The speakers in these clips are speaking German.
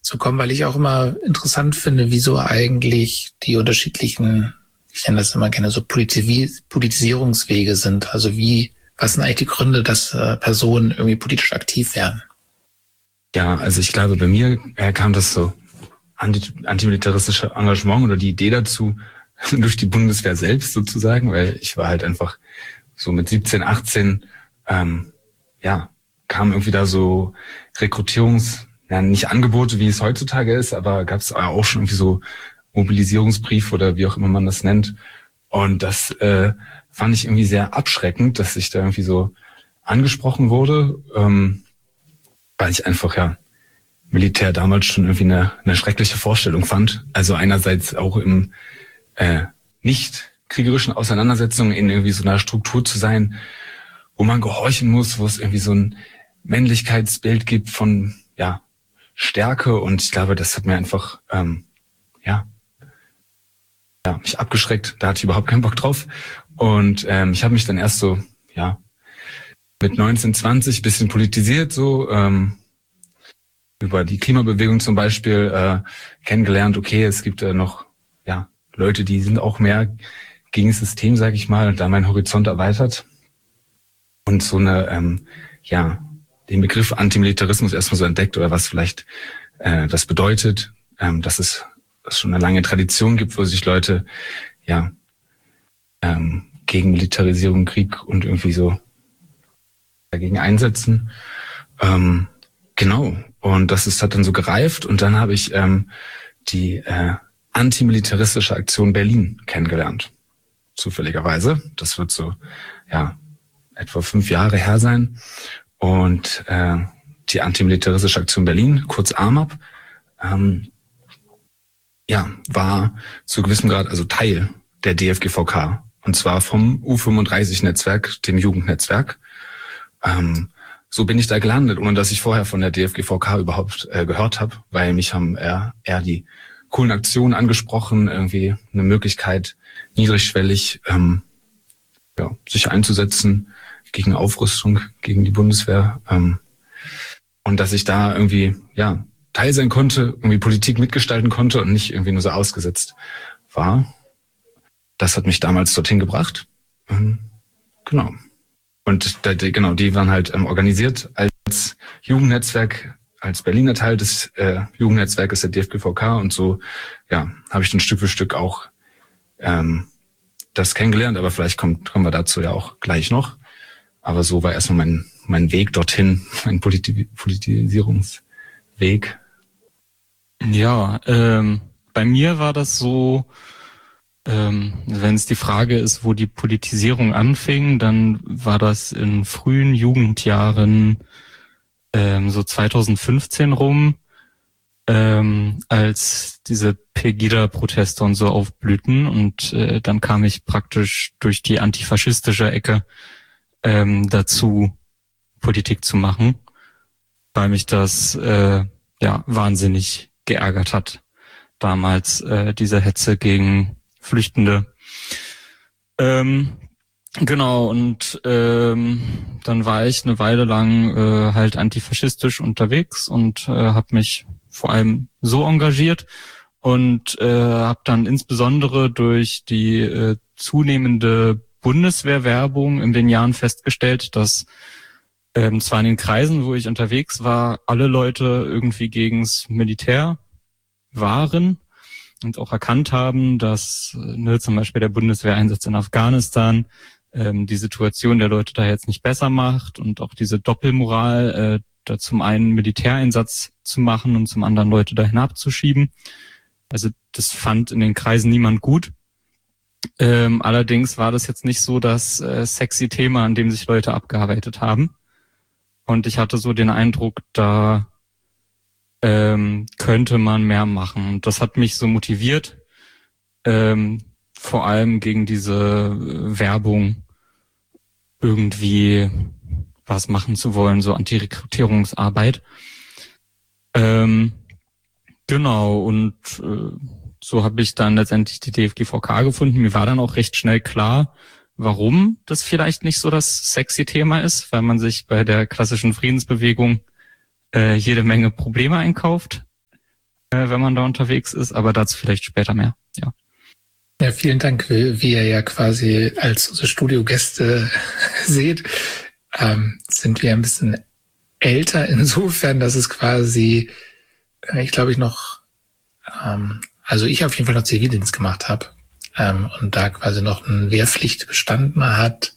zu kommen, weil ich auch immer interessant finde, wieso eigentlich die unterschiedlichen, ich nenne das immer gerne so Politisierungswege sind. Also was sind eigentlich die Gründe, dass Personen irgendwie politisch aktiv werden? Ja, also ich glaube, bei mir kam das so antimilitaristische Engagement oder die Idee dazu durch die Bundeswehr selbst sozusagen, weil ich war halt einfach so mit 17, 18, kamen irgendwie da so nicht Angebote, wie es heutzutage ist, aber gab es auch schon irgendwie so Mobilisierungsbrief oder wie auch immer man das nennt. Und das fand ich irgendwie sehr abschreckend, dass ich da irgendwie so angesprochen wurde, weil ich einfach Militär damals schon irgendwie eine schreckliche Vorstellung fand. Also einerseits auch im nicht kriegerischen Auseinandersetzungen in irgendwie so einer Struktur zu sein, wo man gehorchen muss, wo es irgendwie so ein Männlichkeitsbild gibt von Stärke, und ich glaube, das hat mir einfach mich abgeschreckt. Da hatte ich überhaupt keinen Bock drauf. Und ich habe mich dann erst so mit 19, 20 bisschen politisiert, so über die Klimabewegung zum Beispiel kennengelernt. Okay, es gibt noch Leute, die sind auch mehr gegen das System, sage ich mal, und da mein Horizont erweitert. Und so den Begriff Antimilitarismus erstmal so entdeckt, oder was vielleicht das bedeutet, dass es schon eine lange Tradition gibt, wo sich Leute gegen Militarisierung, Krieg und irgendwie so dagegen einsetzen. Genau. Und das hat dann so gereift, und dann habe ich die antimilitaristische Aktion Berlin kennengelernt. Zufälligerweise. Das wird so etwa 5 Jahre her sein. Und die antimilitaristische Aktion Berlin, kurz AMAP, war zu gewissem Grad also Teil der DFGVK. Und zwar vom U35-Netzwerk, dem Jugendnetzwerk. So bin ich da gelandet, ohne dass ich vorher von der DFGVK überhaupt gehört habe, weil mich haben eher die coolen Aktionen angesprochen, irgendwie eine Möglichkeit, niedrigschwellig sich einzusetzen gegen Aufrüstung, gegen die Bundeswehr. Und dass ich da irgendwie Teil sein konnte, irgendwie Politik mitgestalten konnte und nicht irgendwie nur so ausgesetzt war. Das hat mich damals dorthin gebracht. Genau. Und die waren halt organisiert als Jugendnetzwerk, als Berliner Teil des Jugendnetzwerkes der DFGVK, und so habe ich dann Stück für Stück auch das kennengelernt, aber vielleicht kommen wir dazu ja auch gleich noch. Aber so war erstmal mein Weg dorthin, mein Politisierungsweg. Ja, bei mir war das so, wenn es die Frage ist, wo die Politisierung anfing, dann war das in frühen Jugendjahren, so 2015 rum, als diese Pegida-Proteste und so aufblühten, und dann kam ich praktisch durch die antifaschistische Ecke dazu, Politik zu machen, weil mich das wahnsinnig geärgert hat, damals diese Hetze gegen Flüchtende. Genau, und dann war ich eine Weile lang halt antifaschistisch unterwegs und habe mich vor allem so engagiert und habe dann insbesondere durch die zunehmende Bundeswehrwerbung in den Jahren festgestellt, dass zwar in den Kreisen, wo ich unterwegs war, alle Leute irgendwie gegens Militär waren und auch erkannt haben, dass zum Beispiel der Bundeswehreinsatz in Afghanistan die Situation der Leute da jetzt nicht besser macht, und auch diese Doppelmoral, da zum einen Militäreinsatz zu machen und zum anderen Leute dahin abzuschieben. Also das fand in den Kreisen niemand gut. Allerdings war das jetzt nicht so das sexy Thema, an dem sich Leute abgearbeitet haben. Und ich hatte so den Eindruck, da könnte man mehr machen. Und das hat mich so motiviert, vor allem gegen diese Werbung irgendwie was machen zu wollen, so Antirekrutierungsarbeit. Genau, und so habe ich dann letztendlich die DFGVK gefunden. Mir war dann auch recht schnell klar, warum das vielleicht nicht so das sexy Thema ist, weil man sich bei der klassischen Friedensbewegung jede Menge Probleme einkauft. wenn man da unterwegs ist, aber dazu vielleicht später mehr, ja. Ja, vielen Dank, wie ihr ja quasi als unsere Studiogäste seht, sind wir ein bisschen älter insofern, dass es quasi, ich glaube ich noch, also ich auf jeden Fall noch Zivildienst gemacht habe und da quasi noch eine Wehrpflicht bestanden hat.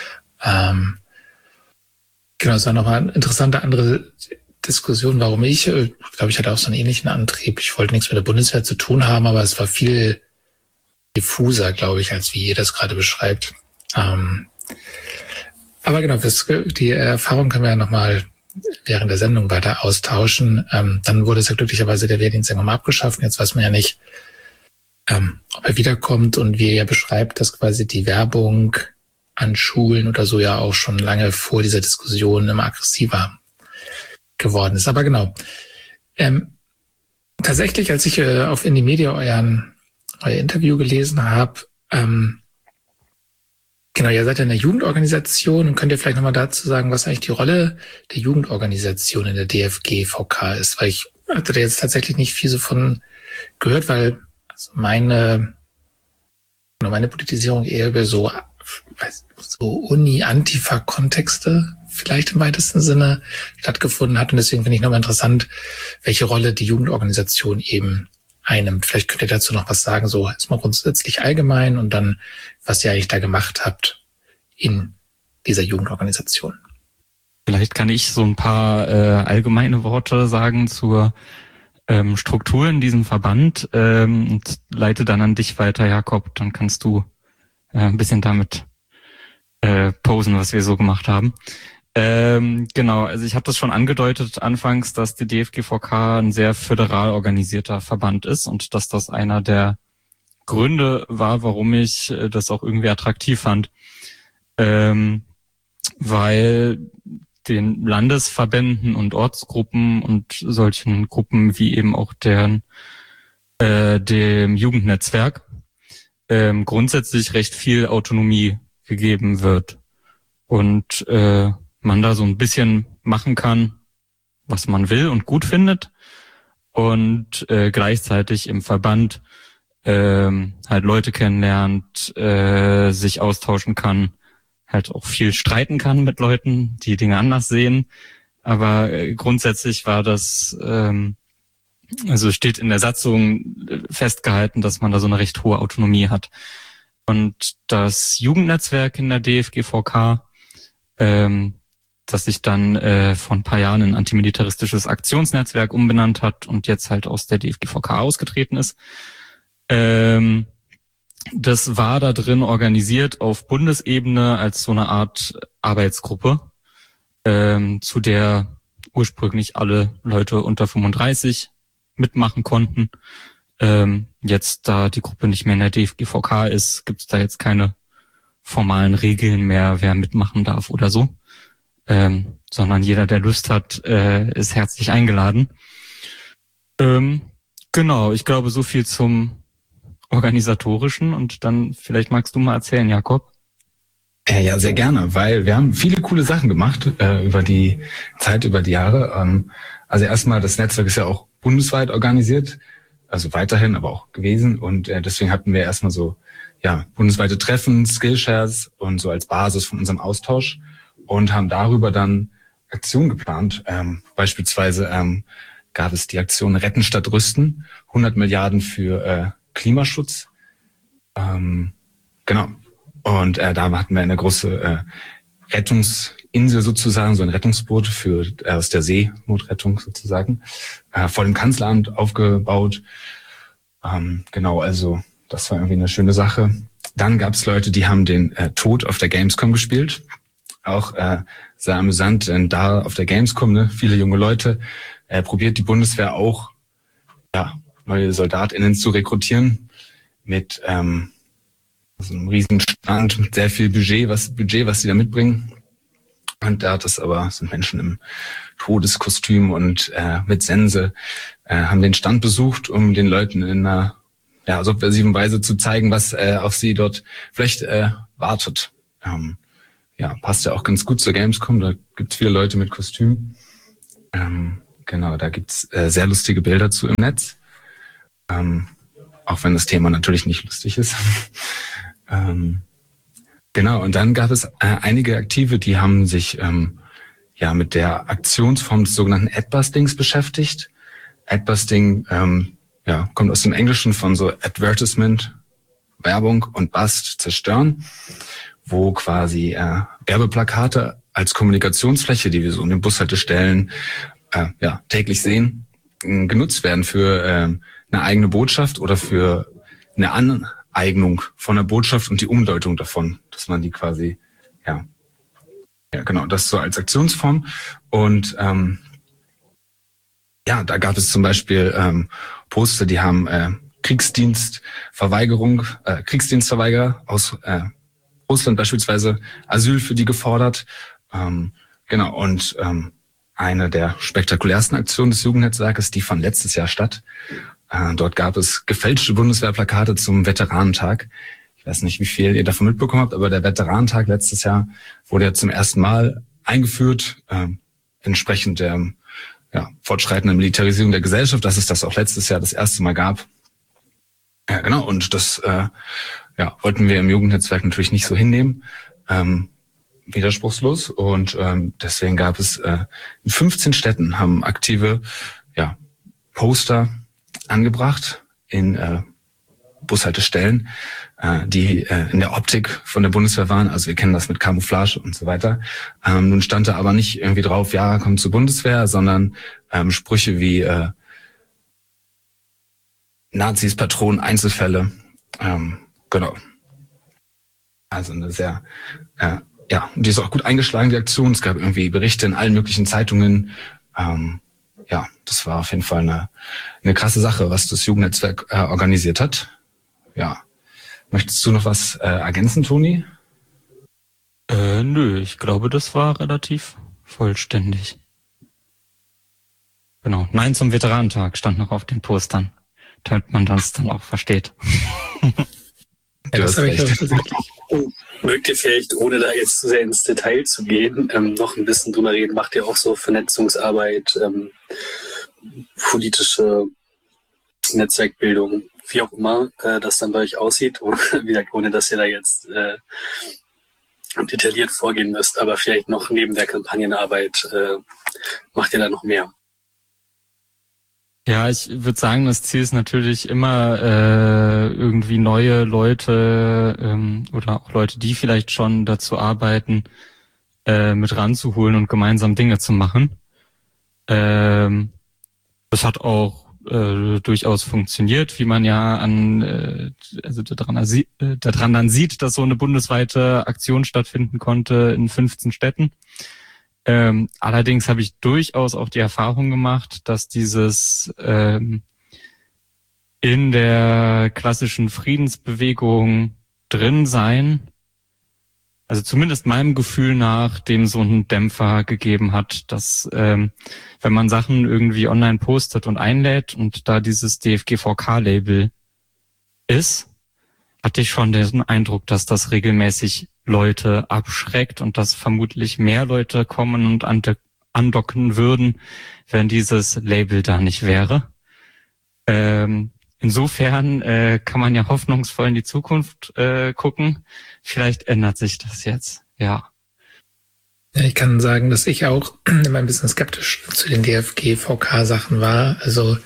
Genau, es war nochmal eine interessante andere Diskussion, warum ich glaube, ich hatte auch so einen ähnlichen Antrieb. Ich wollte nichts mit der Bundeswehr zu tun haben, aber es war viel diffuser, glaube ich, als wie ihr das gerade beschreibt. Aber genau, die Erfahrung können wir ja nochmal während der Sendung weiter austauschen. Dann wurde es ja glücklicherweise der Wehrdienst irgendwann mal abgeschafft. Jetzt weiß man ja nicht, ob er wiederkommt. Und wie ihr ja beschreibt, dass quasi die Werbung an Schulen oder so ja auch schon lange vor dieser Diskussion immer aggressiver geworden ist. Aber genau. Tatsächlich, als ich auf Indymedia euer Interview gelesen habe, genau, ihr seid ja eine Jugendorganisation und könnt ihr vielleicht nochmal dazu sagen, was eigentlich die Rolle der Jugendorganisation in der DFG-VK ist, weil ich hatte da jetzt tatsächlich nicht viel so von gehört, weil also meine Politisierung eher über so Uni-Antifa-Kontexte vielleicht im weitesten Sinne stattgefunden hat und deswegen finde ich nochmal interessant, welche Rolle die Jugendorganisation eben einnimmt. Vielleicht könnt ihr dazu noch was sagen, so erstmal grundsätzlich allgemein und dann, was ihr eigentlich da gemacht habt in dieser Jugendorganisation. Vielleicht kann ich so ein paar allgemeine Worte sagen zur Struktur in diesem Verband und leite dann an dich weiter, Jakob. Dann kannst du ein bisschen damit posen, was wir so gemacht haben. Genau, also ich habe das schon angedeutet anfangs, dass die DFG-VK ein sehr föderal organisierter Verband ist und dass das einer der Gründe war, warum ich das auch irgendwie attraktiv fand. Weil den Landesverbänden und Ortsgruppen und solchen Gruppen wie eben auch dem Jugendnetzwerk grundsätzlich recht viel Autonomie gegeben wird. Und man da so ein bisschen machen kann, was man will und gut findet und gleichzeitig im Verband halt Leute kennenlernt, sich austauschen kann, halt auch viel streiten kann mit Leuten, die Dinge anders sehen. Aber grundsätzlich war das, also steht in der Satzung festgehalten, dass man da so eine recht hohe Autonomie hat. Und das Jugendnetzwerk in der DFG-VK, das sich dann vor ein paar Jahren in Antimilitaristisches Aktionsnetzwerk umbenannt hat und jetzt halt aus der DFG-VK ausgetreten ist. Das war da drin organisiert auf Bundesebene als so eine Art Arbeitsgruppe, zu der ursprünglich alle Leute unter 35 mitmachen konnten. Jetzt, da die Gruppe nicht mehr in der DFG-VK ist, gibt es da jetzt keine formalen Regeln mehr, wer mitmachen darf oder so. Sondern jeder, der Lust hat, ist herzlich eingeladen. Genau, ich glaube, so viel zum Organisatorischen und dann vielleicht magst du mal erzählen, Jakob. Ja, sehr gerne, weil wir haben viele coole Sachen gemacht über die Zeit, über die Jahre. Also erstmal, das Netzwerk ist ja auch bundesweit organisiert, also weiterhin, aber auch gewesen und deswegen hatten wir erstmal so bundesweite Treffen, Skillshares und so als Basis von unserem Austausch und haben darüber dann Aktionen geplant. Beispielsweise gab es die Aktion Retten statt Rüsten, 100 Milliarden für Klimaschutz. Genau. Und da hatten wir eine große Rettungsinsel sozusagen, so ein Rettungsboot aus der Seenotrettung sozusagen, vor dem Kanzleramt aufgebaut. Genau, also das war irgendwie eine schöne Sache. Dann gab es Leute, die haben den Tod auf der Gamescom gespielt. Auch sehr amüsant, denn da auf der Gamescom, ne, viele junge Leute, probiert die Bundeswehr auch, neue SoldatInnen zu rekrutieren mit so einem riesen Stand, mit sehr viel Budget, was sie da mitbringen. Und da sind Menschen im Todeskostüm und mit Sense, haben den Stand besucht, um den Leuten in einer subversiven Weise zu zeigen, was auf sie dort vielleicht wartet. Passt ja auch ganz gut zur Gamescom, da gibt's viele Leute mit Kostüm. Genau, da gibt's sehr lustige Bilder zu im Netz. Auch wenn das Thema natürlich nicht lustig ist. Genau, und dann gab es einige Aktive, die haben sich mit der Aktionsform des sogenannten Adbustings beschäftigt. Adbusting kommt aus dem Englischen von so Advertisement, Werbung, und Bust, zerstören, wo quasi Werbeplakate als Kommunikationsfläche, die wir so in den Bushaltestellen täglich sehen, genutzt werden für eine eigene Botschaft oder für eine Aneignung von der Botschaft und die Umdeutung davon, dass man die quasi, das so als Aktionsform. Und da gab es zum Beispiel Poster, die haben Kriegsdienstverweigerer aus Russland beispielsweise Asyl für die gefordert. Und eine der spektakulärsten Aktionen des Jugendnetzwerkes, die fand letztes Jahr statt. Dort gab es gefälschte Bundeswehrplakate zum Veteranentag. Ich weiß nicht, wie viel ihr davon mitbekommen habt, aber der Veteranentag letztes Jahr wurde ja zum ersten Mal eingeführt, entsprechend der fortschreitenden Militarisierung der Gesellschaft, dass es das auch letztes Jahr das erste Mal gab. Ja, genau, und das wollten wir im Jugendnetzwerk natürlich nicht so hinnehmen. Widerspruchslos, und deswegen gab es in 15 Städten haben Aktive Poster angebracht in Bushaltestellen, die in der Optik von der Bundeswehr waren. Also wir kennen das mit Camouflage und so weiter. Nun stand da aber nicht irgendwie drauf, ja, kommt zur Bundeswehr, sondern Sprüche wie Nazis, Patronen, Einzelfälle. Genau. Also eine sehr die ist auch gut eingeschlagen, die Aktion. Es gab irgendwie Berichte in allen möglichen Zeitungen. Das war auf jeden Fall eine krasse Sache, was das Jugendnetzwerk organisiert hat. Ja. Möchtest du noch was ergänzen, Toni? Nö, ich glaube, das war relativ vollständig. Genau. Nein zum Veteranentag stand noch auf den Postern, damit man das dann auch versteht. Das habe ich tatsächlich. Mögt ihr vielleicht, ohne da jetzt zu sehr ins Detail zu gehen, noch ein bisschen drüber reden? Macht ihr auch so Vernetzungsarbeit, politische Netzwerkbildung, wie auch immer das dann bei euch aussieht? Oder, wie gesagt, ohne dass ihr da jetzt detailliert vorgehen müsst, aber vielleicht noch neben der Kampagnenarbeit macht ihr da noch mehr? Ja, ich würde sagen, das Ziel ist natürlich immer irgendwie neue Leute oder auch Leute, die vielleicht schon dazu arbeiten, mit ranzuholen und gemeinsam Dinge zu machen. Das hat auch durchaus funktioniert, wie man ja daran dann sieht, dass so eine bundesweite Aktion stattfinden konnte in 15 Städten. Allerdings habe ich durchaus auch die Erfahrung gemacht, dass dieses in der klassischen Friedensbewegung drin sein, also zumindest meinem Gefühl nach, dem so einen Dämpfer gegeben hat, dass wenn man Sachen irgendwie online postet und einlädt und da dieses DFGVK-Label ist, hatte ich schon den Eindruck, dass das regelmäßig Leute abschreckt und dass vermutlich mehr Leute kommen und andocken würden, wenn dieses Label da nicht wäre. Insofern kann man ja hoffnungsvoll in die Zukunft gucken. Vielleicht ändert sich das jetzt, ja. Ich kann sagen, dass ich auch immer ein bisschen skeptisch zu den DFGVK-Sachen war. Also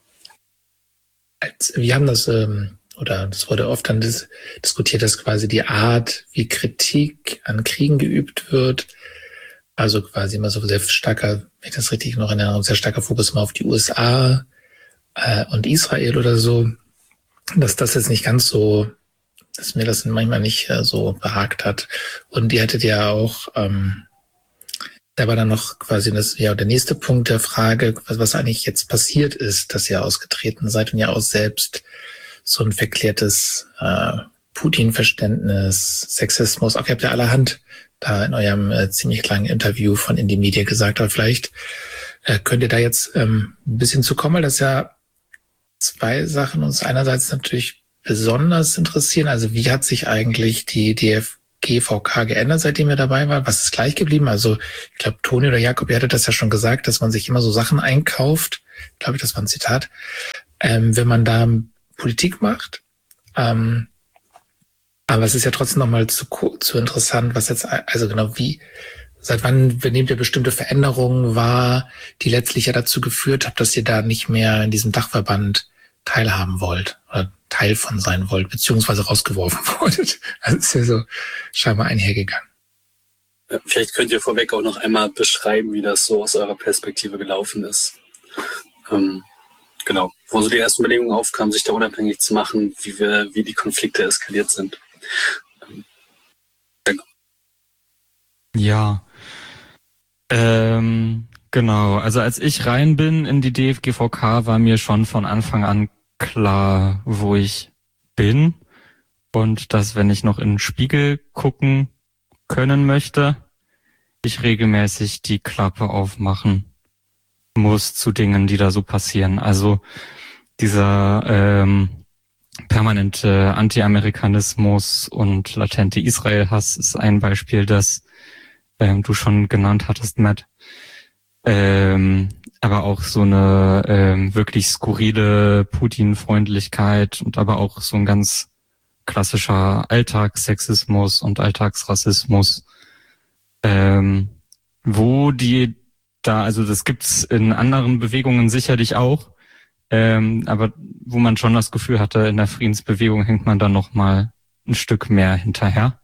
wir haben das oder das wurde oft dann diskutiert, dass quasi die Art, wie Kritik an Kriegen geübt wird, also quasi immer so sehr starker, wenn ich das richtig noch erinnere, sehr starker Fokus immer auf die USA und Israel oder so, dass das jetzt nicht ganz so, dass mir das manchmal nicht so behagt hat. Und ihr hattet ja auch, da war dann noch quasi der nächste Punkt der Frage, was eigentlich jetzt passiert ist, dass ihr ausgetreten seid und ja auch selbst so ein verklärtes Putin-Verständnis, Sexismus, auch ihr habt ja allerhand da in eurem ziemlich langen Interview von Indie Media gesagt, aber vielleicht könnt ihr da jetzt ein bisschen zu kommen, weil das ja zwei Sachen uns einerseits natürlich besonders interessieren. Also wie hat sich eigentlich die DFGVK geändert, seitdem ihr dabei war? Was ist gleich geblieben? Also ich glaube, Toni oder Jakob, ihr hattet das ja schon gesagt, dass man sich immer so Sachen einkauft. Glaube ich, das war ein Zitat. wenn man da Politik macht. Aber es ist ja trotzdem nochmal zu interessant, was jetzt, also genau seit wann nehmt ihr bestimmte Veränderungen wahr, die letztlich ja dazu geführt hat, dass ihr da nicht mehr in diesem Dachverband teilhaben wollt oder Teil von sein wollt, beziehungsweise rausgeworfen wurdet. Also ist ja so scheinbar einhergegangen. Vielleicht könnt ihr vorweg auch noch einmal beschreiben, wie das so aus eurer Perspektive gelaufen ist. Genau, wo so die ersten Überlegungen aufkamen, sich da unabhängig zu machen, wie die Konflikte eskaliert sind. Genau. Ja, genau. Also als ich rein bin in die DFGVK, war mir schon von Anfang an klar, wo ich bin und dass, wenn ich noch in den Spiegel gucken können möchte, ich regelmäßig die Klappe aufmachen muss zu Dingen, die da so passieren. Also dieser permanente Anti-Amerikanismus und latente Israel-Hass ist ein Beispiel, das du schon genannt hattest, Matt. Aber auch so eine wirklich skurrile Putin-Freundlichkeit und aber auch so ein ganz klassischer Alltagssexismus und Alltagsrassismus, wo die da, also das gibt's in anderen Bewegungen sicherlich auch, aber wo man schon das Gefühl hatte, in der Friedensbewegung hängt man dann noch mal ein Stück mehr hinterher.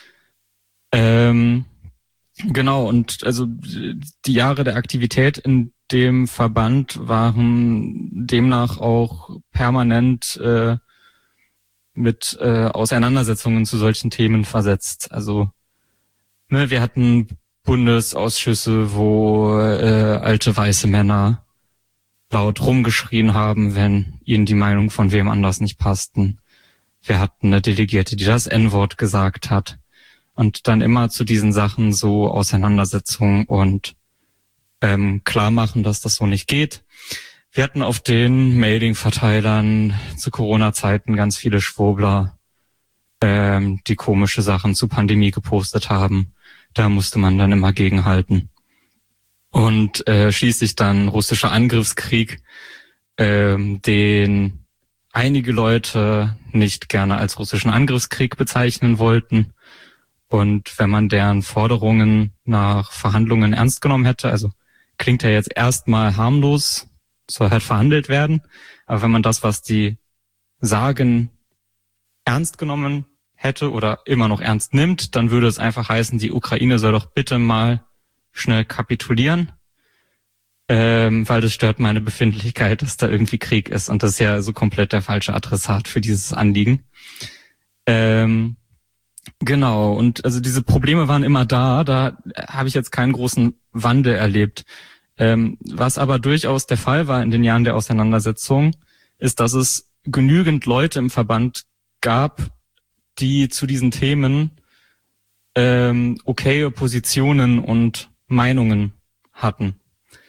Genau, und also die Jahre der Aktivität in dem Verband waren demnach auch permanent mit Auseinandersetzungen zu solchen Themen versetzt. Also wir hatten Bundesausschüsse, wo alte weiße Männer laut rumgeschrien haben, wenn ihnen die Meinung von wem anders nicht passten. Wir hatten eine Delegierte, die das N-Wort gesagt hat. Und dann immer zu diesen Sachen so Auseinandersetzungen und klar machen, dass das so nicht geht. Wir hatten auf den Mailing-Verteilern zu Corona-Zeiten ganz viele Schwurbler, die komische Sachen zur Pandemie gepostet haben. Da musste man dann immer gegenhalten. Und schließlich dann russischer Angriffskrieg, den einige Leute nicht gerne als russischen Angriffskrieg bezeichnen wollten. Und wenn man deren Forderungen nach Verhandlungen ernst genommen hätte, also klingt ja jetzt erstmal harmlos, soll halt verhandelt werden, aber wenn man das, was die sagen, ernst genommen hätte oder immer noch ernst nimmt, dann würde es einfach heißen, die Ukraine soll doch bitte mal schnell kapitulieren, weil das stört meine Befindlichkeit, dass da irgendwie Krieg ist. Und das ist ja so komplett der falsche Adressat für dieses Anliegen. Genau, und also diese Probleme waren immer da habe ich jetzt keinen großen Wandel erlebt. Was aber durchaus der Fall war in den Jahren der Auseinandersetzung, ist, dass es genügend Leute im Verband gab, die zu diesen Themen okaye Positionen und Meinungen hatten.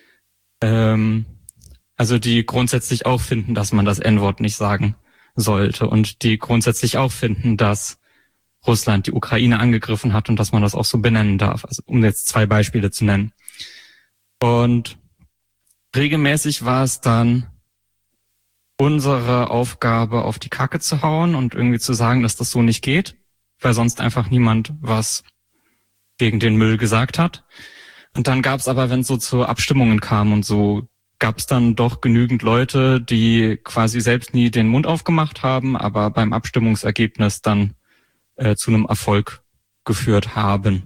Also die grundsätzlich auch finden, dass man das N-Wort nicht sagen sollte und die grundsätzlich auch finden, dass Russland die Ukraine angegriffen hat und dass man das auch so benennen darf. Also um jetzt 2 Beispiele zu nennen. Und regelmäßig war es dann unsere Aufgabe, auf die Kacke zu hauen und irgendwie zu sagen, dass das so nicht geht, weil sonst einfach niemand was gegen den Müll gesagt hat. Und dann gab es aber, wenn es so zu Abstimmungen kam und so, gab es dann doch genügend Leute, die quasi selbst nie den Mund aufgemacht haben, aber beim Abstimmungsergebnis dann zu einem Erfolg geführt haben.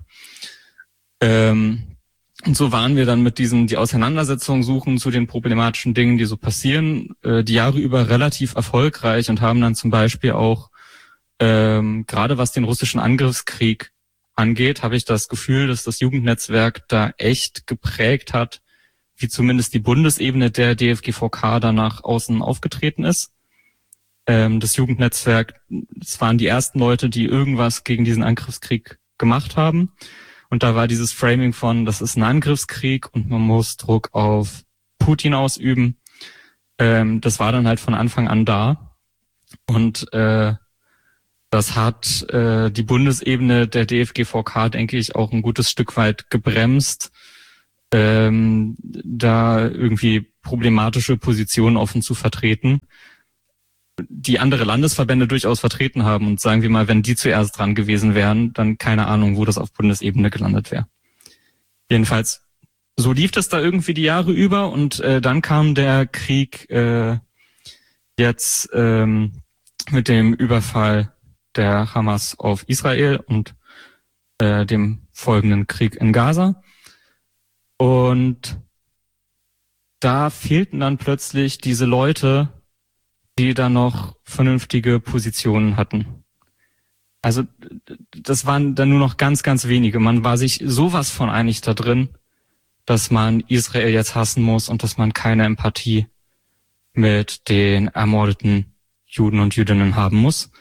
Und so waren wir dann mit die Auseinandersetzung suchen zu den problematischen Dingen, die so passieren, die Jahre über relativ erfolgreich und haben dann zum Beispiel auch, gerade was den russischen Angriffskrieg angeht, habe ich das Gefühl, dass das Jugendnetzwerk da echt geprägt hat, wie zumindest die Bundesebene der DFGVK da nach außen aufgetreten ist. Das Jugendnetzwerk, es waren die ersten Leute, die irgendwas gegen diesen Angriffskrieg gemacht haben. Und da war dieses Framing von, das ist ein Angriffskrieg und man muss Druck auf Putin ausüben. Das war dann halt von Anfang an da. Und das hat die Bundesebene der DFGVK, denke ich, auch ein gutes Stück weit gebremst, da irgendwie problematische Positionen offen zu vertreten, die andere Landesverbände durchaus vertreten haben. Und sagen wir mal, wenn die zuerst dran gewesen wären, dann keine Ahnung, wo das auf Bundesebene gelandet wäre. Jedenfalls, so lief das da irgendwie die Jahre über und dann kam der Krieg jetzt mit dem Überfall der Hamas auf Israel und dem folgenden Krieg in Gaza. Und da fehlten dann plötzlich diese Leute, die da noch vernünftige Positionen hatten. Also das waren dann nur noch ganz, ganz wenige. Man war sich sowas von einig da drin, dass man Israel jetzt hassen muss und dass man keine Empathie mit den ermordeten Juden und Jüdinnen haben muss.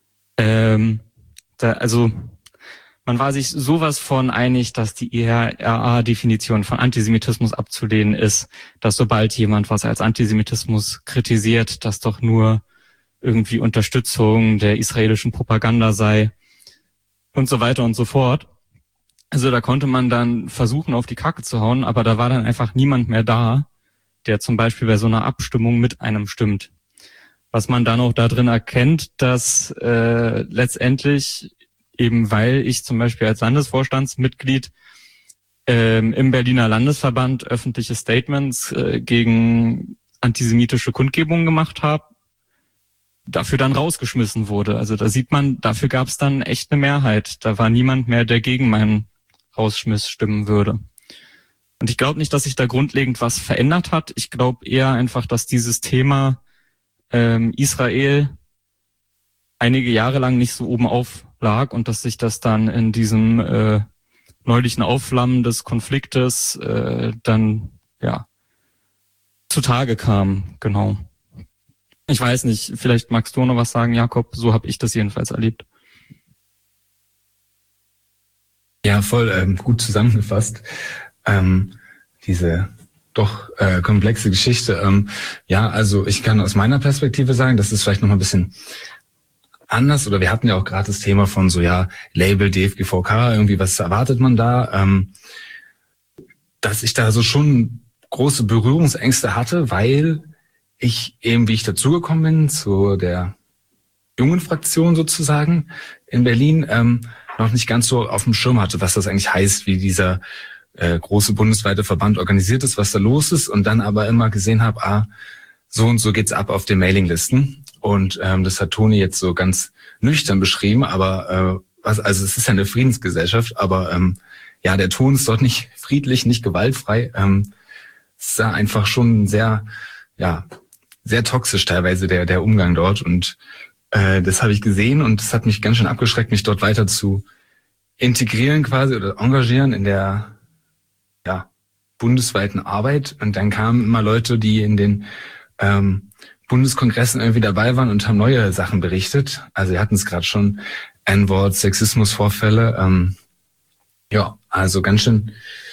Also man war sich sowas von einig, dass die IHRA-Definition von Antisemitismus abzulehnen ist, dass sobald jemand was als Antisemitismus kritisiert, das doch nur irgendwie Unterstützung der israelischen Propaganda sei und so weiter und so fort. Also da konnte man dann versuchen, auf die Kacke zu hauen, aber da war dann einfach niemand mehr da, der zum Beispiel bei so einer Abstimmung mit einem stimmt. Was man dann auch da drin erkennt, dass letztendlich, eben weil ich zum Beispiel als Landesvorstandsmitglied im Berliner Landesverband öffentliche Statements gegen antisemitische Kundgebungen gemacht habe, dafür dann rausgeschmissen wurde. Also da sieht man, dafür gab es dann echt eine Mehrheit. Da war niemand mehr, der gegen meinen Rausschmiss stimmen würde. Und ich glaube nicht, dass sich da grundlegend was verändert hat. Ich glaube eher einfach, dass dieses Thema Israel einige Jahre lang nicht so oben auf lag und dass sich das dann in diesem neulichen Aufflammen des Konfliktes dann ja zutage kam. Genau. Ich weiß nicht, vielleicht magst du noch was sagen, Jakob, so habe ich das jedenfalls erlebt. Ja, voll gut zusammengefasst. Diese doch komplexe Geschichte. Ja, also ich kann aus meiner Perspektive sagen, das ist vielleicht noch mal ein bisschen anders, oder wir hatten ja auch gerade das Thema von so, ja, Label DFGVK, irgendwie, was erwartet man da? Dass ich da so schon große Berührungsängste hatte, weil ich eben, wie ich dazugekommen bin, zu der jungen Fraktion sozusagen in Berlin, noch nicht ganz so auf dem Schirm hatte, was das eigentlich heißt, wie dieser große bundesweite Verband organisiert ist, was da los ist, und dann aber immer gesehen habe, so und so geht's ab auf den Mailinglisten. Und das hat Toni jetzt so ganz nüchtern beschrieben, aber also es ist ja eine Friedensgesellschaft, aber ja, der Ton ist dort nicht friedlich, nicht gewaltfrei. Es ist ja einfach schon sehr, ja, sehr toxisch teilweise der Umgang dort, und das habe ich gesehen und das hat mich ganz schön abgeschreckt, mich dort weiter zu integrieren quasi oder engagieren in der bundesweiten Arbeit. Und dann kamen immer Leute, die in den Bundeskongressen irgendwie dabei waren und haben neue Sachen berichtet. Also wir hatten es gerade schon, N-Wort, Sexismusvorfälle. Ja, also ganz schön,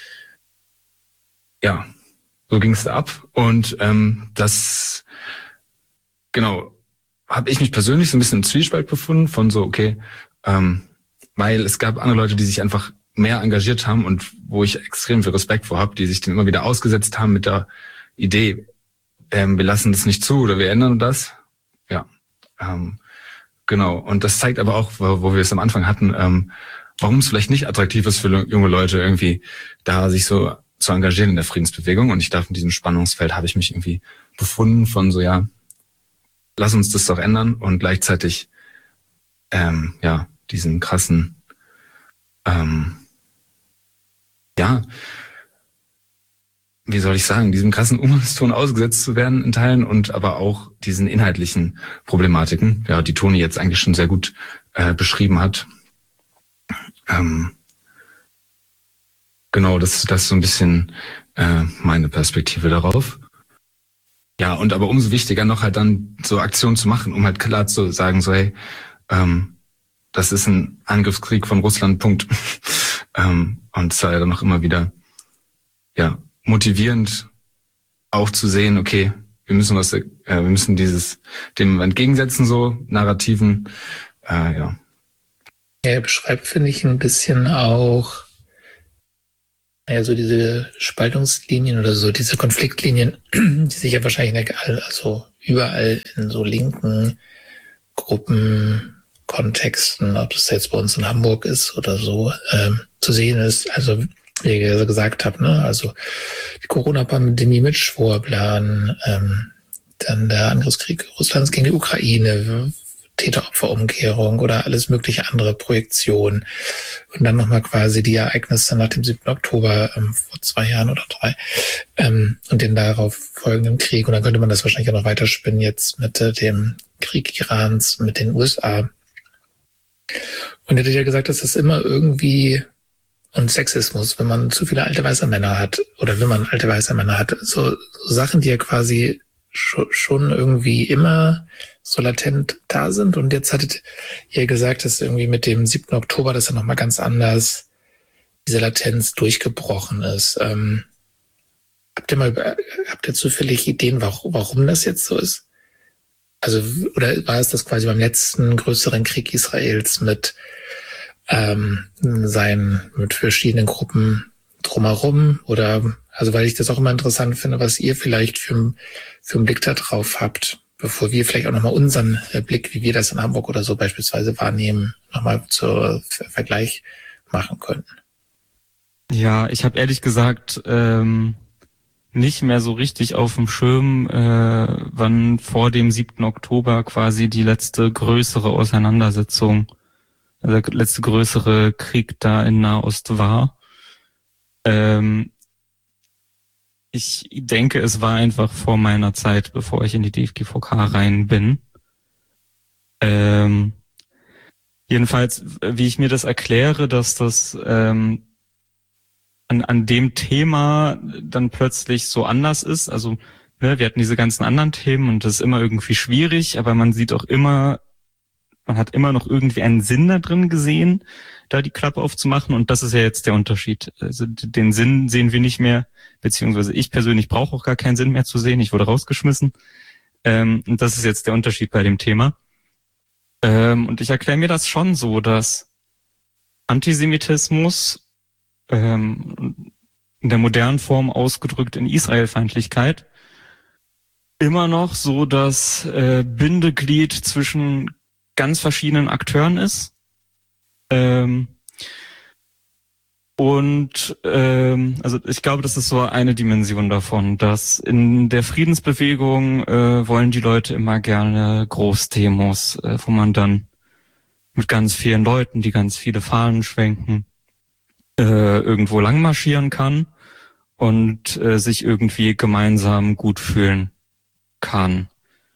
ja, so ging es da ab. Und das, genau, habe ich mich persönlich so ein bisschen im Zwiespalt befunden von so, okay, weil es gab andere Leute, die sich einfach mehr engagiert haben und wo ich extrem viel Respekt vor habe, die sich dem immer wieder ausgesetzt haben mit der Idee, wir lassen das nicht zu oder wir ändern das. Ja, genau. Und das zeigt aber auch, wo wir es am Anfang hatten, warum es vielleicht nicht attraktiv ist für junge Leute irgendwie da sich so zu engagieren in der Friedensbewegung. Und ich darf in diesem Spannungsfeld habe ich mich irgendwie befunden von so, ja, lass uns das doch ändern, und gleichzeitig ja, diesen krassen ja, wie soll ich sagen, diesem krassen Umgangston ausgesetzt zu werden in Teilen, und aber auch diesen inhaltlichen Problematiken, ja, die Toni jetzt eigentlich schon sehr gut beschrieben hat. Genau, das ist so ein bisschen meine Perspektive darauf. Ja, und aber umso wichtiger noch halt dann so Aktionen zu machen, um halt klar zu sagen, so, hey, das ist ein Angriffskrieg von Russland, Punkt. Und es war ja dann noch immer wieder, ja, motivierend auch zu sehen, okay, wir müssen dem entgegensetzen, so Narrativen, ja. Er beschreibt, finde ich, ein bisschen auch naja, so diese Spaltungslinien oder so, diese Konfliktlinien, die sich ja wahrscheinlich also überall in so linken Gruppen, Kontexten, ob das jetzt bei uns in Hamburg ist oder so, zu sehen ist. Also, wie ich gesagt habe, ne, also die Corona-Pandemie mit Schwurblern, dann der Angriffskrieg Russlands gegen die Ukraine, Täter-Opfer-Umkehrung oder alles mögliche andere Projektionen. Und dann nochmal quasi die Ereignisse nach dem 7. Oktober vor 2 Jahren oder 3 und den darauf folgenden Krieg. Und dann könnte man das wahrscheinlich auch noch weiterspinnen jetzt mit dem Krieg Irans mit den USA. Und er hat ja gesagt, dass das immer irgendwie und Sexismus, wenn man zu viele alte weiße Männer hat oder wenn man alte weiße Männer hat, so Sachen, die ja quasi schon irgendwie immer so latent da sind. Und jetzt hattet ihr gesagt, dass irgendwie mit dem 7. Oktober, dass er nochmal ganz anders diese Latenz durchgebrochen ist. Habt ihr zufällig Ideen, warum das jetzt so ist? Also, oder war es das quasi beim letzten größeren Krieg Israels mit verschiedenen Gruppen drumherum? Oder, also weil ich das auch immer interessant finde, was ihr vielleicht für einen Blick da drauf habt, bevor wir vielleicht auch nochmal unseren Blick, wie wir das in Hamburg oder so beispielsweise wahrnehmen, nochmal zur Vergleich machen könnten. Ja, ich habe ehrlich gesagt nicht mehr so richtig auf dem Schirm, wann vor dem 7. Oktober quasi die letzte größere Auseinandersetzung, also der letzte größere Krieg da in Nahost war. Ich denke, es war einfach vor meiner Zeit, bevor ich in die DFGVK rein bin. Jedenfalls, wie ich mir das erkläre, dass das an dem Thema dann plötzlich so anders ist. Also, ne, wir hatten diese ganzen anderen Themen und das ist immer irgendwie schwierig, aber man sieht auch immer, man hat immer noch irgendwie einen Sinn da drin gesehen, da die Klappe aufzumachen, und das ist ja jetzt der Unterschied. Also den Sinn sehen wir nicht mehr, beziehungsweise ich persönlich brauche auch gar keinen Sinn mehr zu sehen, ich wurde rausgeschmissen. Und das ist jetzt der Unterschied bei dem Thema. Und ich erkläre mir das schon so, dass Antisemitismus in der modernen Form ausgedrückt in Israelfeindlichkeit immer noch so das Bindeglied zwischen ganz verschiedenen Akteuren ist. Also ich glaube, das ist so eine Dimension davon, dass in der Friedensbewegung wollen die Leute immer gerne Großdemos, wo man dann mit ganz vielen Leuten, die ganz viele Fahnen schwenken, irgendwo lang marschieren kann und sich irgendwie gemeinsam gut fühlen kann.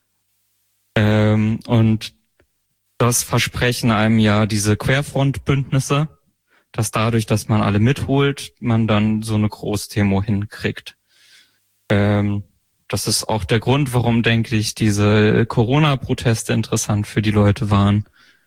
Und das versprechen einem ja diese Querfront-Bündnisse, dass dadurch, dass man alle mitholt, man dann so eine Großdemo hinkriegt. Das ist auch der Grund, warum, denke ich, diese Corona-Proteste interessant für die Leute waren.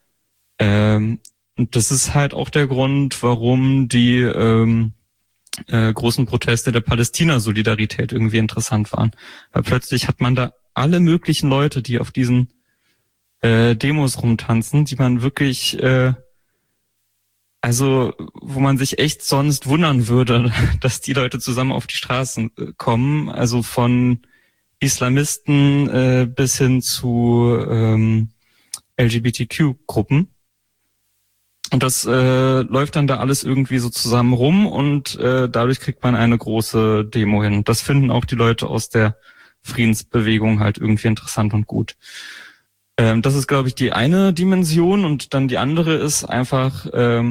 Und das ist halt auch der Grund, warum die großen Proteste der Palästina-Solidarität irgendwie interessant waren. Weil plötzlich hat man da alle möglichen Leute, die auf diesen Demos rumtanzen, die man wirklich, also wo man sich echt sonst wundern würde, dass die Leute zusammen auf die Straßen kommen. Also von Islamisten bis hin zu LGBTQ-Gruppen. Und das läuft dann da alles irgendwie so zusammen rum und dadurch kriegt man eine große Demo hin. Das finden auch die Leute aus der Friedensbewegung halt irgendwie interessant und gut. Das ist, glaube ich, die eine Dimension, und dann die andere ist einfach,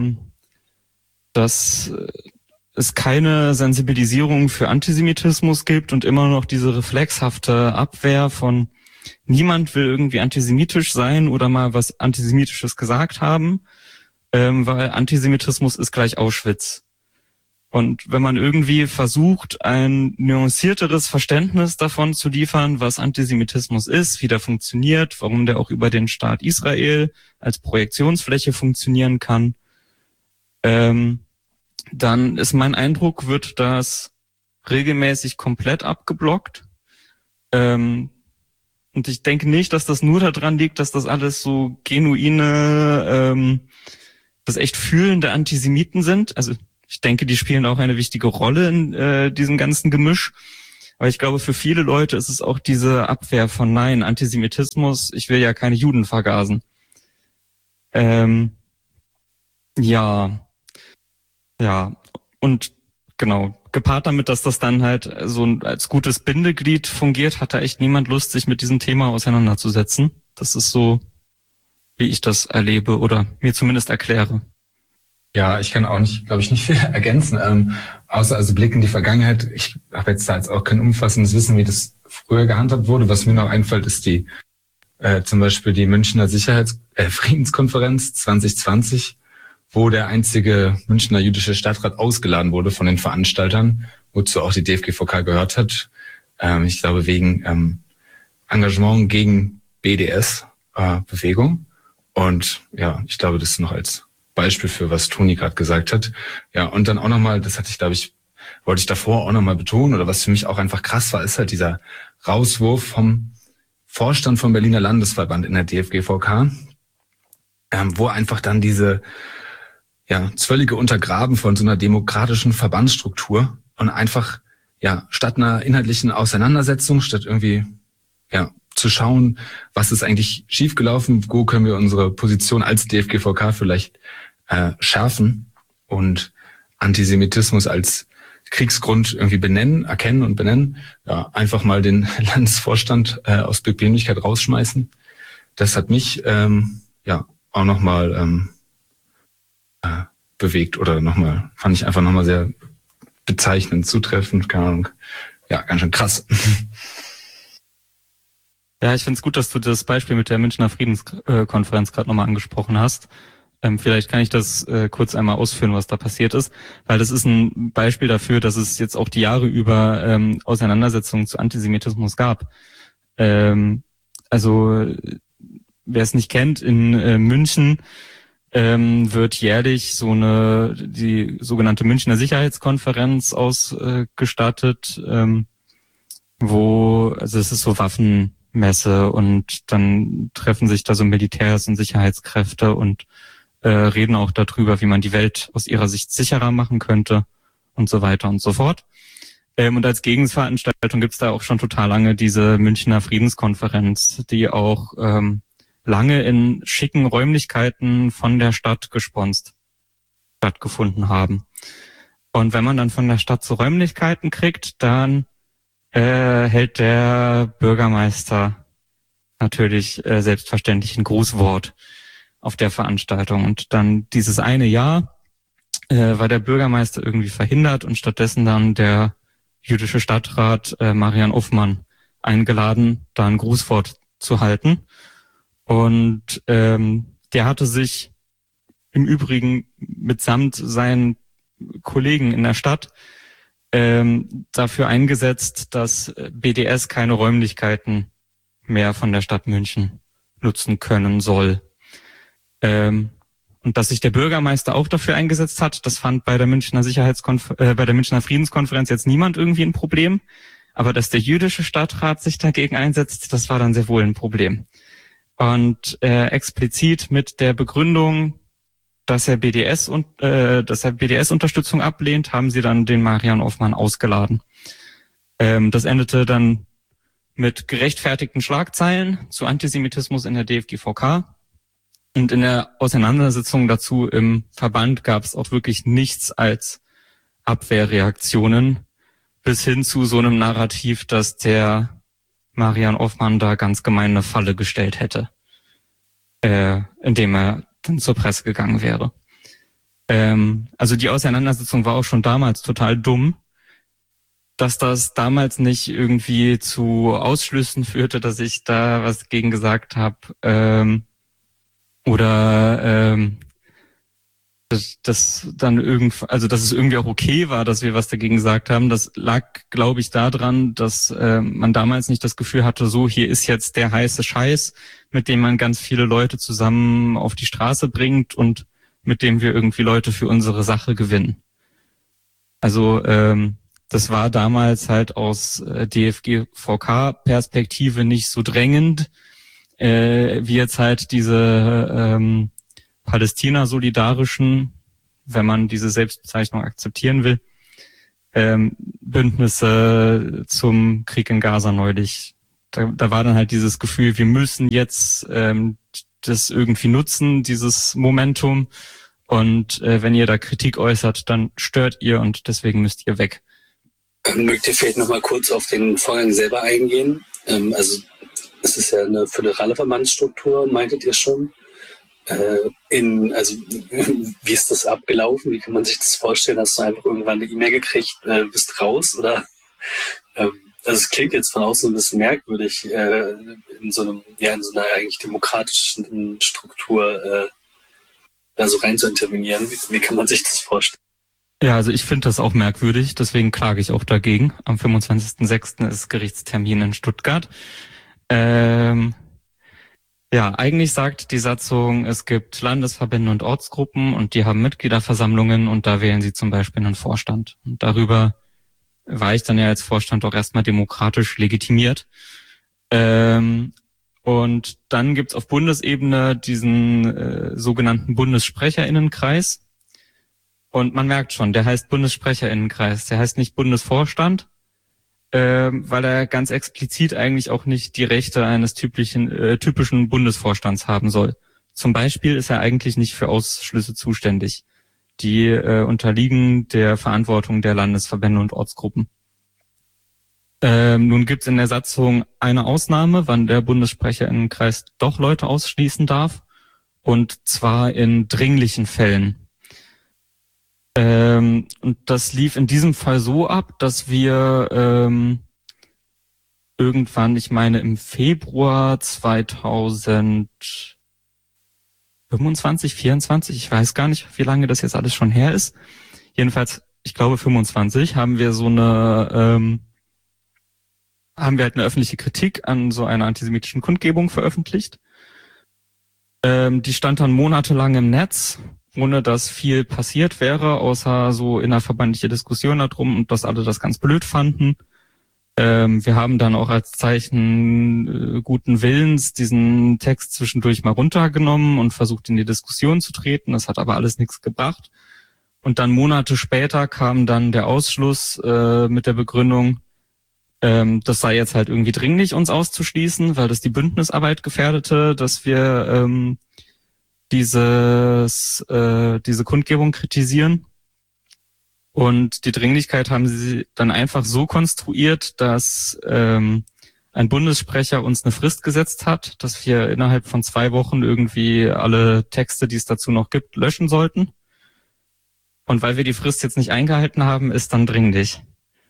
dass es keine Sensibilisierung für Antisemitismus gibt und immer noch diese reflexhafte Abwehr von niemand will irgendwie antisemitisch sein oder mal was Antisemitisches gesagt haben, weil Antisemitismus ist gleich Auschwitz. Und wenn man irgendwie versucht, ein nuancierteres Verständnis davon zu liefern, was Antisemitismus ist, wie der funktioniert, warum der auch über den Staat Israel als Projektionsfläche funktionieren kann, dann ist mein Eindruck, wird das regelmäßig komplett abgeblockt. Und ich denke nicht, dass das nur daran liegt, dass das alles so genuine, das echt fühlende Antisemiten sind. Also Ich denke, die spielen auch eine wichtige Rolle in diesem ganzen Gemisch. Aber ich glaube, für viele Leute ist es auch diese Abwehr von Nein, Antisemitismus, ich will ja keine Juden vergasen. Ja, und genau, gepaart damit, dass das dann halt so als gutes Bindeglied fungiert, hat da echt niemand Lust, sich mit diesem Thema auseinanderzusetzen. Das ist so, wie ich das erlebe oder mir zumindest erkläre. Ja, ich kann auch nicht, glaube ich, nicht viel ergänzen, außer also Blick in die Vergangenheit. Ich habe jetzt da jetzt auch kein umfassendes Wissen, wie das früher gehandhabt wurde. Was mir noch einfällt, ist die zum Beispiel die Münchner Friedenskonferenz 2020, wo der einzige Münchner jüdische Stadtrat ausgeladen wurde von den Veranstaltern, wozu auch die DFGVK gehört hat. Ich glaube wegen Engagement gegen BDS-Bewegung. Und ja, ich glaube, das noch als Beispiel für was Toni gerade gesagt hat. Ja, und dann auch nochmal, das wollte ich davor auch nochmal betonen, oder was für mich auch einfach krass war, ist halt dieser Rauswurf vom Vorstand vom Berliner Landesverband in der DFGVK, wo einfach dann diese völlige Untergraben von so einer demokratischen Verbandsstruktur und einfach statt einer inhaltlichen Auseinandersetzung, statt irgendwie zu schauen, was ist eigentlich schiefgelaufen, wo können wir unsere Position als DFGVK vielleicht schärfen und Antisemitismus als Kriegsgrund irgendwie erkennen und benennen, einfach mal den Landesvorstand aus Bequemlichkeit rausschmeißen. Das hat mich auch nochmal bewegt oder fand ich einfach nochmal sehr bezeichnend, zutreffend, keine Ahnung. Ja, ganz schön krass. Ja, ich finde es gut, dass du das Beispiel mit der Münchner Friedenskonferenz gerade nochmal angesprochen hast. Vielleicht kann ich das kurz einmal ausführen, was da passiert ist, weil das ist ein Beispiel dafür, dass es jetzt auch die Jahre über Auseinandersetzungen zu Antisemitismus gab. Also wer es nicht kennt, in München wird jährlich die sogenannte Münchner Sicherheitskonferenz ausgestattet, also es ist so Waffenmesse und dann treffen sich da so Militärs und Sicherheitskräfte und reden auch darüber, wie man die Welt aus ihrer Sicht sicherer machen könnte und so weiter und so fort. Und als Gegenveranstaltung gibt's da auch schon total lange diese Münchner Friedenskonferenz, die auch lange in schicken Räumlichkeiten von der Stadt gesponst stattgefunden haben. Und wenn man dann von der Stadt so Räumlichkeiten kriegt, dann hält der Bürgermeister natürlich selbstverständlich ein Grußwort auf der Veranstaltung. Und dann dieses eine Jahr war der Bürgermeister irgendwie verhindert und stattdessen dann der jüdische Stadtrat Marian Uffmann eingeladen, da ein Grußwort zu halten. Und der hatte sich im Übrigen mitsamt seinen Kollegen in der Stadt dafür eingesetzt, dass BDS keine Räumlichkeiten mehr von der Stadt München nutzen können soll. Und dass sich der Bürgermeister auch dafür eingesetzt hat, das fand bei der Münchner bei der Münchner Friedenskonferenz jetzt niemand irgendwie ein Problem. Aber dass der jüdische Stadtrat sich dagegen einsetzt, das war dann sehr wohl ein Problem. Und explizit mit der Begründung, dass er BDS-Unterstützung ablehnt, haben sie dann den Marian Uffmann ausgeladen. Das endete dann mit gerechtfertigten Schlagzeilen zu Antisemitismus in der DFGVK. Und in der Auseinandersetzung dazu im Verband gab es auch wirklich nichts als Abwehrreaktionen bis hin zu so einem Narrativ, dass der Marian Uffmann da ganz gemein eine Falle gestellt hätte, indem er dann zur Presse gegangen wäre. Also die Auseinandersetzung war auch schon damals total dumm, dass das damals nicht irgendwie zu Ausschlüssen führte, dass ich da was gegen gesagt habe, oder dass es irgendwie auch okay war, dass wir was dagegen gesagt haben. Das lag, glaube ich, daran, dass man damals nicht das Gefühl hatte, so hier ist jetzt der heiße Scheiß, mit dem man ganz viele Leute zusammen auf die Straße bringt und mit dem wir irgendwie Leute für unsere Sache gewinnen. Also das war damals halt aus DFGVK-Perspektive nicht so drängend, wie jetzt halt diese Palästina-solidarischen wenn man diese Selbstbezeichnung akzeptieren will. Bündnisse zum Krieg in Gaza neulich. Da war dann halt dieses Gefühl, wir müssen jetzt das irgendwie nutzen, dieses Momentum. Und wenn ihr da Kritik äußert, dann stört ihr und deswegen müsst ihr weg. Mögt ihr vielleicht nochmal kurz auf den Vorgang selber eingehen? Also es ist ja eine föderale Verbandsstruktur, meintet ihr schon. Wie ist das abgelaufen? Wie kann man sich das vorstellen? Hast du einfach irgendwann eine E-Mail gekriegt, bist raus? Oder also es klingt jetzt von außen ein bisschen merkwürdig, in so einer eigentlich demokratischen Struktur da so rein zu intervenieren. Wie kann man sich das vorstellen? Ja, also ich finde das auch merkwürdig, deswegen klage ich auch dagegen. Am 25.06. ist Gerichtstermin in Stuttgart. Ja, eigentlich sagt die Satzung, es gibt Landesverbände und Ortsgruppen und die haben Mitgliederversammlungen und da wählen sie zum Beispiel einen Vorstand. Und darüber war ich dann ja als Vorstand auch erstmal demokratisch legitimiert. Und dann gibt's auf Bundesebene diesen sogenannten BundessprecherInnenkreis. Und man merkt schon, der heißt BundessprecherInnenkreis, der heißt nicht Bundesvorstand, weil er ganz explizit eigentlich auch nicht die Rechte eines typischen Bundesvorstands haben soll. Zum Beispiel ist er eigentlich nicht für Ausschlüsse zuständig. Die unterliegen der Verantwortung der Landesverbände und Ortsgruppen. Nun gibt es in der Satzung eine Ausnahme, wann der BundessprecherInnenkreis doch Leute ausschließen darf, und zwar in dringlichen Fällen. Und das lief in diesem Fall so ab, dass wir irgendwann, ich meine im Februar 2025, 24, ich weiß gar nicht, wie lange das jetzt alles schon her ist. Jedenfalls, ich glaube 25, haben wir halt eine öffentliche Kritik an so einer antisemitischen Kundgebung veröffentlicht. Die stand dann monatelang im Netz, ohne dass viel passiert wäre, außer so innerverbandliche Diskussionen darum und dass alle das ganz blöd fanden. Wir haben dann auch als Zeichen guten Willens diesen Text zwischendurch mal runtergenommen und versucht, in die Diskussion zu treten. Das hat aber alles nichts gebracht. Und dann Monate später kam dann der Ausschluss mit der Begründung, das sei jetzt halt irgendwie dringlich, uns auszuschließen, weil das die Bündnisarbeit gefährdete, dass wir diese Kundgebung kritisieren. Und die Dringlichkeit haben sie dann einfach so konstruiert, dass ein Bundessprecher uns eine Frist gesetzt hat, dass wir innerhalb von 2 Wochen irgendwie alle Texte, die es dazu noch gibt, löschen sollten. Und weil wir die Frist jetzt nicht eingehalten haben, ist dann dringlich.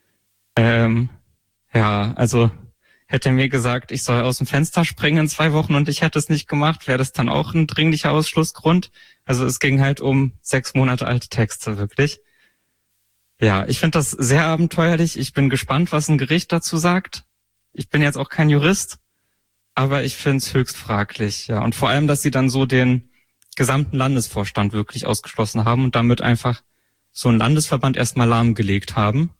Ja, also hätte er mir gesagt, ich soll aus dem Fenster springen in 2 Wochen und ich hätte es nicht gemacht, wäre das dann auch ein dringlicher Ausschlussgrund. Also es ging halt um 6 Monate alte Texte, wirklich. Ja, ich finde das sehr abenteuerlich. Ich bin gespannt, was ein Gericht dazu sagt. Ich bin jetzt auch kein Jurist, aber ich finde es höchst fraglich. Ja, und vor allem, dass sie dann so den gesamten Landesvorstand wirklich ausgeschlossen haben und damit einfach so einen Landesverband erstmal lahmgelegt haben.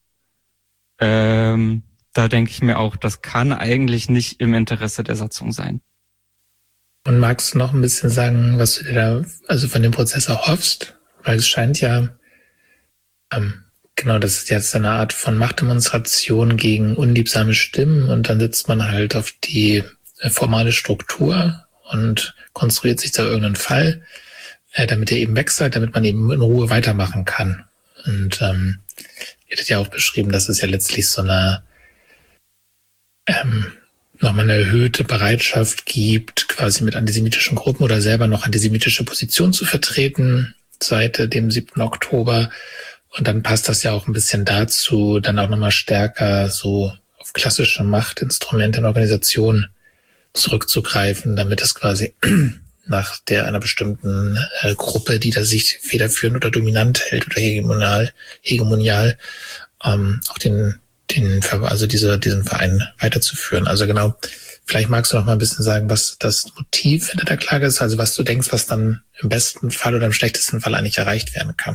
Da denke ich mir auch, das kann eigentlich nicht im Interesse der Satzung sein. Und magst du noch ein bisschen sagen, was du dir da also von dem Prozess erhoffst? Weil es scheint ja, genau, das ist jetzt eine Art von Machtdemonstration gegen unliebsame Stimmen und dann setzt man halt auf die formale Struktur und konstruiert sich da irgendeinen Fall, damit er eben wechselt, damit man eben in Ruhe weitermachen kann. Und ihr hattet ja auch beschrieben, dass es ja letztlich so eine nochmal eine erhöhte Bereitschaft gibt, quasi mit antisemitischen Gruppen oder selber noch antisemitische Positionen zu vertreten seit dem 7. Oktober. Und dann passt das ja auch ein bisschen dazu, dann auch nochmal stärker so auf klassische Machtinstrumente in Organisationen zurückzugreifen, damit es quasi nach einer bestimmten Gruppe, die da sich federführend oder dominant hält oder hegemonial auch diesen Verein weiterzuführen. Also genau, vielleicht magst du noch mal ein bisschen sagen, was das Motiv hinter der Klage ist, also was du denkst, was dann im besten Fall oder im schlechtesten Fall eigentlich erreicht werden kann.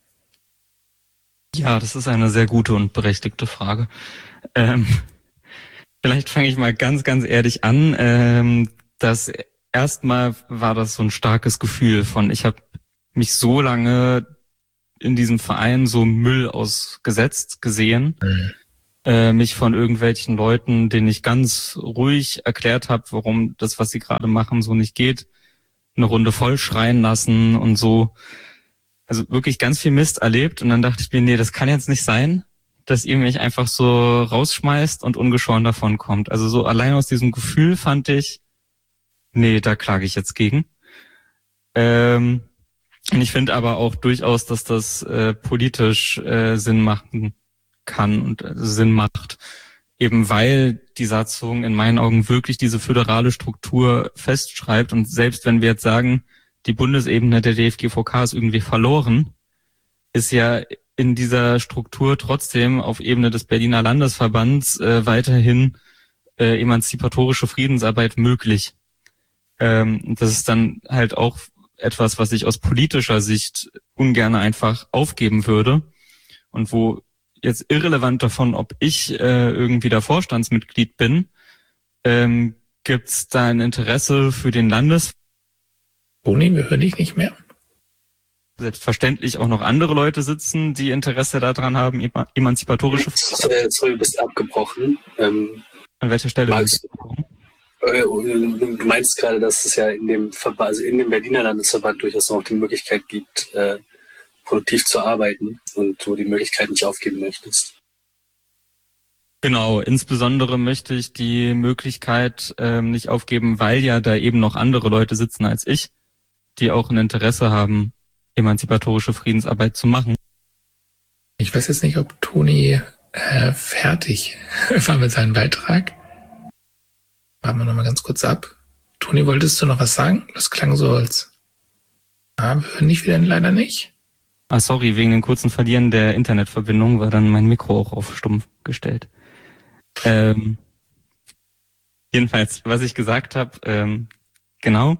Ja, das ist eine sehr gute und berechtigte Frage. Vielleicht fange ich mal ganz, ganz ehrlich an. Das erstmal war das so ein starkes Gefühl von, ich habe mich so lange in diesem Verein so Müll ausgesetzt gesehen, mich von irgendwelchen Leuten, denen ich ganz ruhig erklärt habe, warum das, was sie gerade machen, so nicht geht, eine Runde voll schreien lassen und so. Also wirklich ganz viel Mist erlebt. Und dann dachte ich mir, nee, das kann jetzt nicht sein, dass ihr mich einfach so rausschmeißt und ungeschoren davon kommt. Also so allein aus diesem Gefühl fand ich, nee, da klage ich jetzt gegen. Und ich finde aber auch durchaus, dass das politisch Sinn machen kann und Sinn macht. Eben weil die Satzung in meinen Augen wirklich diese föderale Struktur festschreibt. Und selbst wenn wir jetzt sagen, die Bundesebene der DFGVK ist irgendwie verloren, ist ja in dieser Struktur trotzdem auf Ebene des Berliner Landesverbands weiterhin emanzipatorische Friedensarbeit möglich. Das ist dann halt auch etwas, was ich aus politischer Sicht ungern einfach aufgeben würde und wo jetzt irrelevant davon, ob ich irgendwie da Vorstandsmitglied bin, gibt's da ein Interesse für den Toni, wir hören dich nicht mehr. Selbstverständlich auch noch andere Leute sitzen, die Interesse daran haben, emanzipatorische... Sorry, du bist abgebrochen. An welcher Stelle? Du meinst gerade, dass es ja in dem Verband, also in dem Berliner Landesverband durchaus noch die Möglichkeit gibt, produktiv zu arbeiten und du die Möglichkeit nicht aufgeben möchtest. Genau, insbesondere möchte ich die Möglichkeit nicht aufgeben, weil ja da eben noch andere Leute sitzen als ich, die auch ein Interesse haben, emanzipatorische Friedensarbeit zu machen. Ich weiß jetzt nicht, ob Toni fertig war mit seinem Beitrag. Warten wir nochmal ganz kurz ab. Toni, wolltest du noch was sagen? Das klang so als... wir hören dich wieder leider nicht. Sorry, wegen dem kurzen Verlieren der Internetverbindung war dann mein Mikro auch auf stumm gestellt. Jedenfalls, was ich gesagt habe, genau.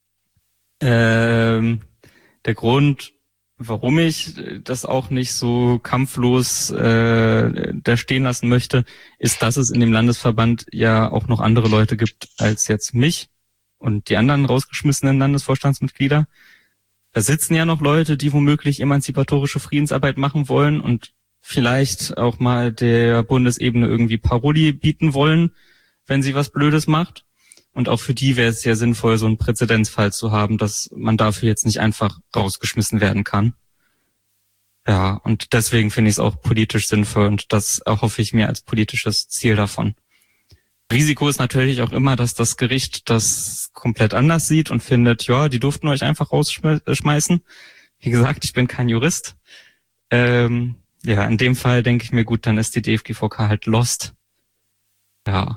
Der Grund, warum ich das auch nicht so kampflos da stehen lassen möchte, ist, dass es in dem Landesverband ja auch noch andere Leute gibt als jetzt mich und die anderen rausgeschmissenen Landesvorstandsmitglieder. Da sitzen ja noch Leute, die womöglich emanzipatorische Friedensarbeit machen wollen und vielleicht auch mal der Bundesebene irgendwie Paroli bieten wollen, wenn sie was Blödes macht. Und auch für die wäre es ja sinnvoll, so einen Präzedenzfall zu haben, dass man dafür jetzt nicht einfach rausgeschmissen werden kann. Ja, und deswegen finde ich es auch politisch sinnvoll und das erhoffe ich mir als politisches Ziel davon. Risiko ist natürlich auch immer, dass das Gericht das komplett anders sieht und findet, ja, die durften euch einfach rausschmeißen. Wie gesagt, ich bin kein Jurist. Ja, in dem Fall denke ich mir, gut, dann ist die DFGVK halt lost. Ja.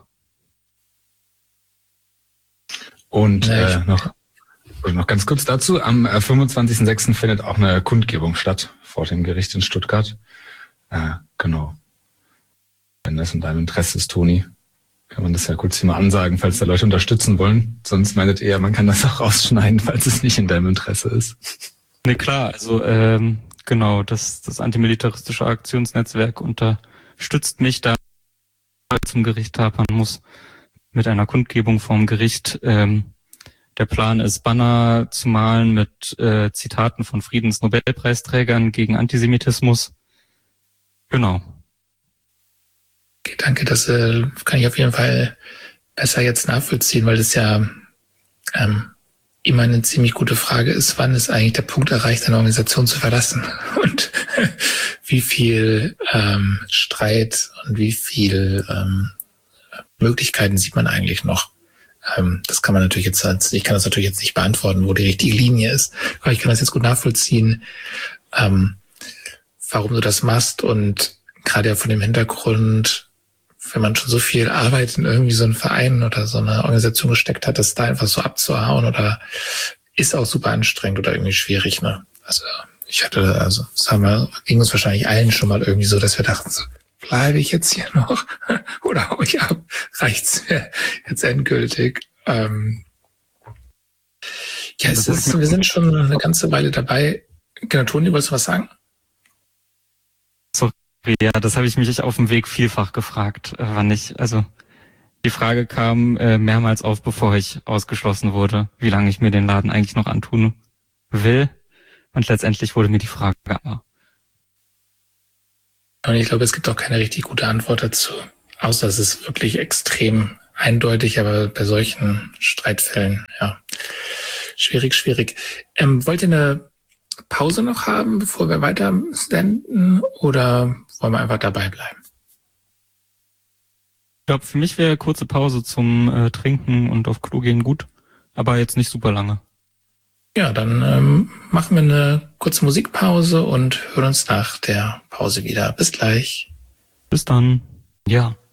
Und noch ganz kurz dazu, am 25.06. findet auch eine Kundgebung statt vor dem Gericht in Stuttgart. Genau. Wenn das in deinem Interesse ist, Toni, kann man das ja kurz hier mal ansagen, falls da Leute unterstützen wollen. Sonst meintet ihr, man kann das auch rausschneiden, falls es nicht in deinem Interesse ist. Ne, klar, also genau, das antimilitaristische Aktionsnetzwerk unterstützt mich da zum Gericht tapern muss mit einer Kundgebung vom Gericht. Der Plan ist, Banner zu malen mit Zitaten von Friedensnobelpreisträgern gegen Antisemitismus. Genau. Okay, danke, das kann ich auf jeden Fall besser jetzt nachvollziehen, weil das ja immer eine ziemlich gute Frage ist, wann ist eigentlich der Punkt erreicht, eine Organisation zu verlassen und wie viel Streit und wie viel Möglichkeiten sieht man eigentlich noch. Das kann man natürlich jetzt, ich kann das natürlich jetzt nicht beantworten, wo die richtige Linie ist, aber ich kann das jetzt gut nachvollziehen, warum du das machst und gerade ja von dem Hintergrund, wenn man schon so viel Arbeit in irgendwie so einen Verein oder so eine Organisation gesteckt hat, das da einfach so abzuhauen oder ist auch super anstrengend oder irgendwie schwierig, ne? Also ging uns wahrscheinlich allen schon mal irgendwie so, dass wir dachten so, bleibe ich jetzt hier noch oder hau ich ab? Reicht's mir jetzt endgültig? Ja, wir sind schon eine ganze Weile dabei. Genau, Toni, wolltest du was sagen? Sorry, ja, das habe ich mich auf dem Weg vielfach gefragt, wann ich, also die Frage kam mehrmals auf, bevor ich ausgeschlossen wurde, wie lange ich mir den Laden eigentlich noch antun will. Und letztendlich wurde mir die Frage Und ich glaube, es gibt auch keine richtig gute Antwort dazu. Außer es ist wirklich extrem eindeutig, aber bei solchen Streitfällen, ja, schwierig. Wollt ihr eine Pause noch haben, bevor wir weiter senden, oder wollen wir einfach dabei bleiben? Ich glaube, für mich wäre kurze Pause zum Trinken und auf Klo gehen gut, aber jetzt nicht super lange. Ja, dann machen wir eine kurze Musikpause und hören uns nach der Pause wieder. Bis gleich. Bis dann. Ja.